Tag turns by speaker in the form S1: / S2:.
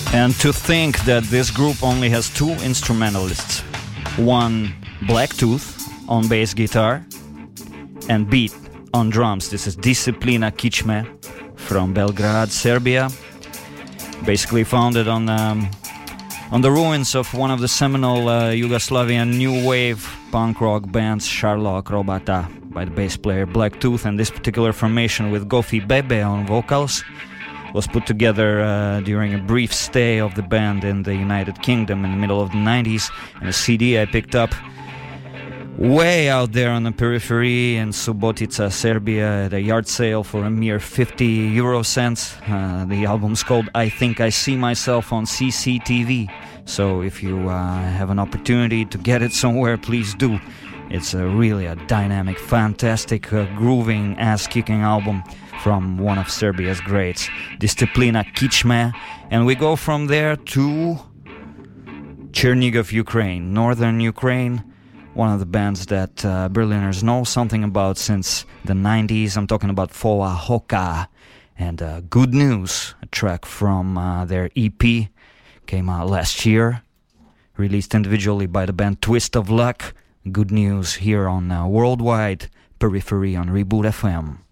S1: And to think that this group only has two instrumentalists. One Blacktooth on bass guitar and Beat on drums. This is Disciplina Kičme from Belgrade, Serbia. Basically founded on the ruins of one of the seminal Yugoslavian new wave punk rock bands, Šarlo Akrobata, by the bass player Blacktooth, and this particular formation with Gofi Bebe on vocals was put together during a brief stay of the band in the United Kingdom in the middle of the 90s, and a CD I picked up way out there on the periphery in Subotica, Serbia, at a yard sale for a mere 50 euro cents. The album's called I Think I See Myself on CCTV, so if you have an opportunity to get it somewhere, please do. It's really a dynamic, fantastic, grooving, ass-kicking album from one of Serbia's greats, Disciplina Kičme, and we go from there to Chernigov, Ukraine, northern Ukraine, one of the bands that Berliners know something about since the 90s. I'm talking about Foa Hoka, and Good News, a track from their EP, came out last year, released individually by the band Twist of Luck. Good News here on Worldwide Periphery on Reboot FM.